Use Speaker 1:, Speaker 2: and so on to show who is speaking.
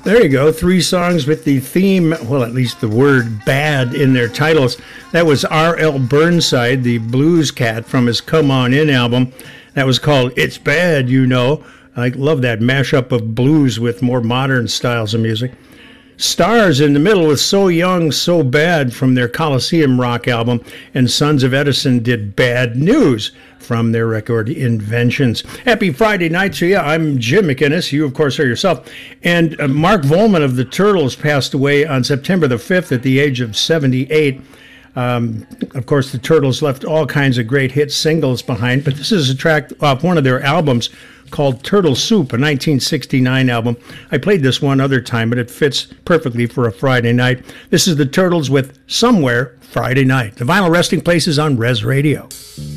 Speaker 1: There you go. 3 songs with the theme, well, at least the word bad in their titles. That was R.L. Burnside, the blues cat from his Come On In album. That was called It's Bad, You Know. I love that mashup of blues with more modern styles of music. Stars in the middle with So Young, So Bad from their Coliseum Rock album. And Sons of Edison did Bad News from their record Inventions. Happy Friday night to you. I'm Jim McInnes. You, of course, are yourself. And Mark Volman of the Turtles passed away on September the 5th at the age of 78. Of course, the Turtles left all kinds of great hit singles behind, but this is a track off one of their albums called Turtle Soup, a 1969 album. I played this one other time, but it fits perfectly for a Friday night. This is the Turtles with Somewhere Friday Night. The Vinyl Resting Place is on Res Radio.